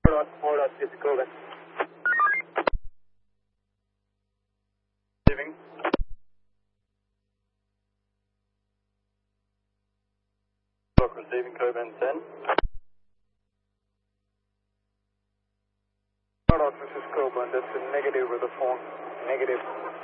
Hold on, this is Coben. Receiving. Receiving Coben 10. Hold on, this is Coben. That's a negative with the phone. Negative.